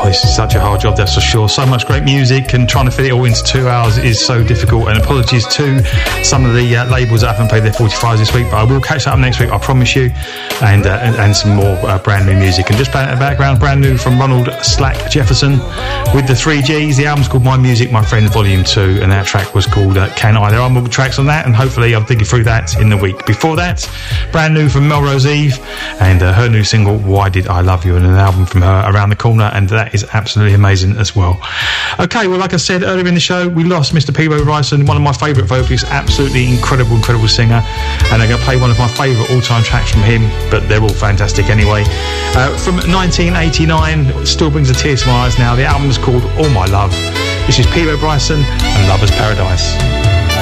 this is such a hard job, that's for sure. So much great music, and trying to fit it all into 2 hours is so difficult. And apologies to some of the labels that haven't played their 45s this week, but I will catch that up next week, I promise you. And some more brand new music. And just playing in the background, brand new from Ronald Slack Jefferson with the 3Gs. The album's called My Music, My Friends Volume 2, and that track was called Can I. There are more tracks on that, and hopefully I'll dig you through that in the week. Before that, brand new from Melrose Eve and her new single Why Did I Love You, and an album from her around the corner, and that is absolutely amazing as well. Okay, well, like I said earlier in the show, we lost Mr. Peabo Bryson, one of my favourite vocalists, absolutely incredible singer, and I'm going to play one of my favourite all-time tracks from him, but they're all fantastic anyway. From 1989, still brings a tear to my eyes now. The album's called All My Love. This is Peabo Bryson and Lover's Paradise.